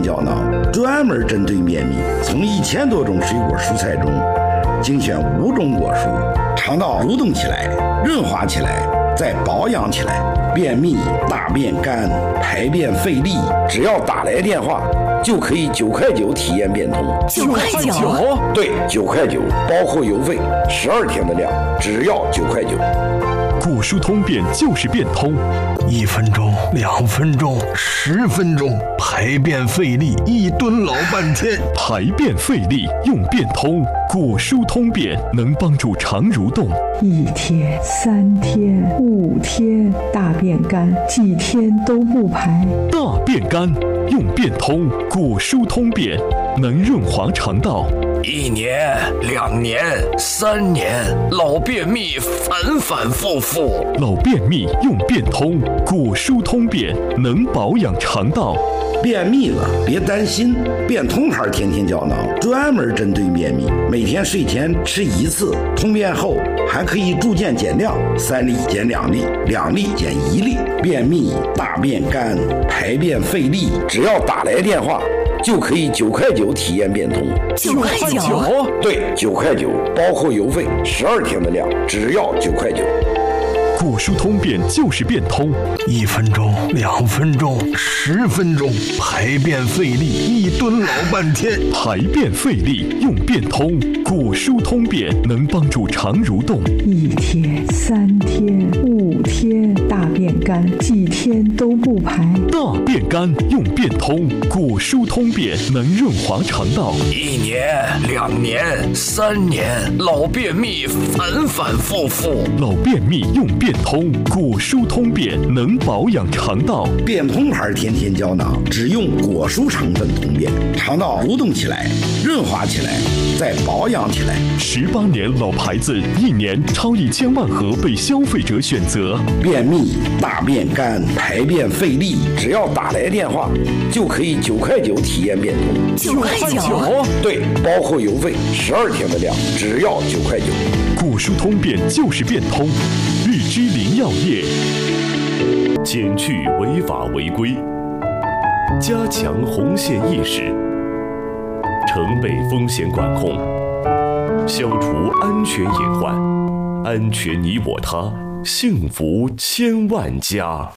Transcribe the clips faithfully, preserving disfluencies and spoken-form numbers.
胶囊，专门针对便秘，从一千多种水果蔬菜中精选五种果蔬，肠道蠕动起来，润滑起来，再保养起来。便秘、大便干、排便费力，只要打来电话，就可以九块九体验变通。 九块九？ 对，九块九，包括邮费，十二天的量，只要九块九。 果蔬通便就是变通， 一分钟、两分钟、十分钟，排便费力，一蹲老半天。 排便费力用变通，果蔬通便能帮助肠蠕动。 一天、三天、五天，大便干，几天都不排。 大便干用变通，果蔬通便能润滑肠道。 一年、两年、三年，老便秘反反复复。 老便秘用变通，果蔬通便能保养肠道。 便秘了别担心，变通牌天天胶囊专门针对便秘，每天睡前吃一次，通便后还可以逐渐减量，三粒减两粒，两粒减一粒。便秘、大便干、排便费力，只要打来电话，就可以九块九体验变通。 九块九？ 对，九块九，包括邮费，十二天的量，只要九块九。 果蔬通便就是变通， 一分钟、两分钟、十分钟，排便费力，一蹲老半天。 排便费力用变通，果蔬通便能帮助肠蠕动。 一天、三天、五天，大便干，几天都不排。 大便干用变通，果蔬通便能润滑肠道。 一年、两年、三年，老便秘反反复复。 老便秘用变通，果蔬通便能保养肠道。 变通牌天天胶囊只用果蔬成分通便，肠道蠕动起来，润滑起来，再保养起来。 十八年老牌子，一年超一千万盒被消费者选择。 便秘、大便干、排便费力，只要打来电话，就可以九块九体验变通。 九块九？ 对，包括邮费，十二天的量，只要九块九。 果蔬通便就是变通，日之林药业。 减去违法违规，加强红线意识，城北风险管控，消除安全隐患，安全你我他，幸福千万家。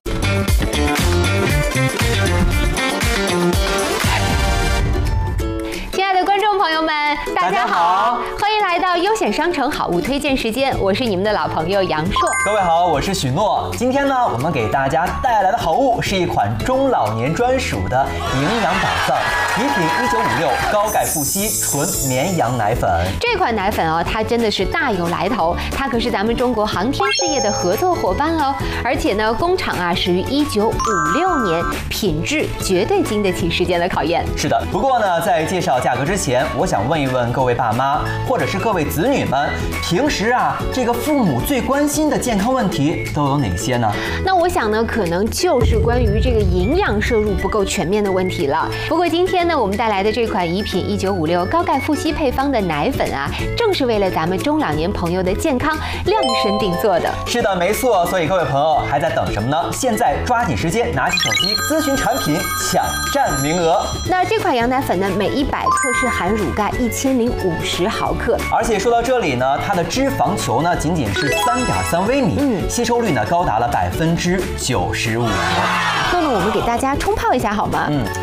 亲爱的观众朋友们，大家好，欢迎来到优选商城好物推荐时间，我是你们的老朋友杨硕。 各位好，我是许诺。今天呢，我们给大家带来的好物是一款中老年专属的营养宝藏——宜品一九五六高钙富硒纯绵羊奶粉。 这款奶粉哦，它真的是大有来头，它可是咱们中国航天事业的合作伙伴哦。而且呢，工厂啊始于一九五六年，品质绝对经得起时间的考验。 是的，不过呢，在介绍价格之前，我想问一问各位爸妈，或者是各位子女们，平时啊，这个父母最关心的健康问题都有哪些呢？ 那我想呢，可能就是关于这个营养摄入不够全面的问题了。不过今天呢，我们带来的这款宜品一九五六高钙富硒配方的奶粉啊，正是为了咱们中老年朋友的健康量身定做的。 是的，没错。所以各位朋友还在等什么呢？现在抓紧时间，拿起手机咨询产品，抢占名额。 那这款羊奶粉呢，每一百克是含乳钙一千零五十毫克， 而且说到这里呢，它的脂肪球呢仅仅是三点三微米，嗯，吸收率呢高达了百分之九十五。 那么我们给大家冲泡一下好吗？嗯，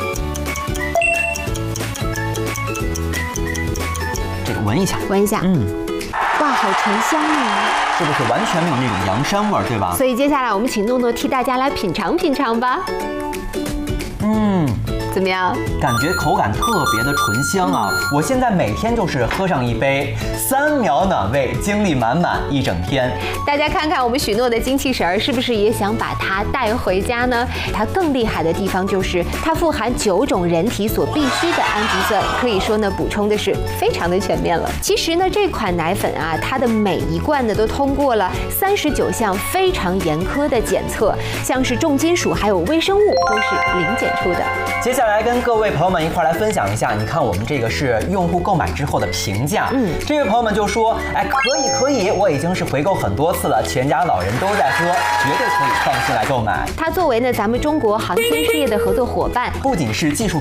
这个闻一下， 闻一下，嗯，哇，好醇香啊！ 是不是完全没有那种羊膻味儿，对吧？ 所以接下来我们请诺诺替大家来品尝品尝吧。 嗯。 怎么样？ 感觉口感特别的醇香啊！我现在每天就是喝上一杯，三秒暖胃，精力满满一整天。 大家看看我们许诺的精气神儿，是不是也想把它带回家呢？它更厉害的地方就是它富含九种人体所必需的氨基酸，可以说呢补充的是非常的全面了。其实呢，这款奶粉啊，它的每一罐呢都通过了三十九项非常严苛的检测，像是重金属还有微生物都是零检出的。 接下来跟各位朋友们一块来分享一下，你看我们这个是用户购买之后的评价。嗯，这位朋友们就说，哎，可以可以，我已经是回购很多次了，全家老人都在喝，绝对可以放心来购买。 它作为呢咱们中国航天事业的合作伙伴， 不仅是技术